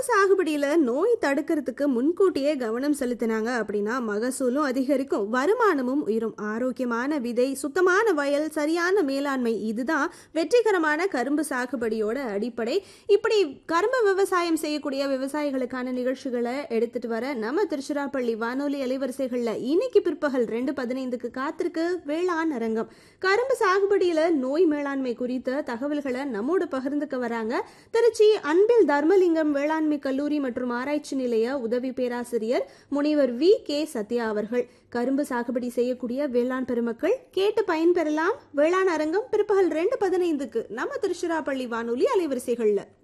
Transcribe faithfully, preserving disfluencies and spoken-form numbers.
சாகுபடியில நோய் தடுக்கிறதுக்கு முன்கூட்டியே கவனம் செலுத்தினாங்க அப்படின்னா மகசூலும் அதிகரிக்கும், வருமானமும் உயரும். ஆரோக்கியமான விதை, சுத்தமான வயல், சரியான மேலாண்மை, இதுதான் வெற்றிகரமான கரும்பு சாகுபடியோட அடிப்படை. இப்படி கரும்பு விவசாயம் செய்யக்கூடிய விவசாயிகளுக்கான நிகழ்ச்சிகளை எடுத்துட்டு வர நம்ம திருச்சிராப்பள்ளி வானொலி அலைவரிசைகள்ல இன்னைக்கு பிற்பகல் ரெண்டு பதினைந்துக்கு காத்திருக்கு வேளாண் அரங்கம். கரும்பு சாகுபடியில நோய் மேலாண்மை குறித்த தகவல்களை நம்மோடு பகிர்ந்துக்க வராங்க திருச்சி அன்பில் தர்மலிங்கம் வேளாண்மை கல்லூரி மற்றும் ஆராய்ச்சி நிலைய உதவி பேராசிரியர் முனைவர் வி கே சத்யா அவர்கள். கரும்பு சாகுபடி செய்யக்கூடிய வேளாண் பெருமக்கள் கேட்டு பயன்பெறலாம். வேளாண் அரங்கம் பிற்பகல் ரெண்டு பதினைந்துக்கு நம்ம திருச்சிராப்பள்ளி வானொலி அலைவரிசைகள்ல.